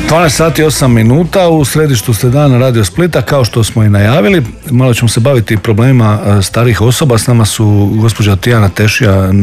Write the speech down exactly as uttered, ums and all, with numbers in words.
dvanaest sati osam minuta, u središtu ste dana Radio Splita, kao što smo i najavili. Malo ćemo se baviti problemima starih osoba. S nama su gospođa Tijana Tešija,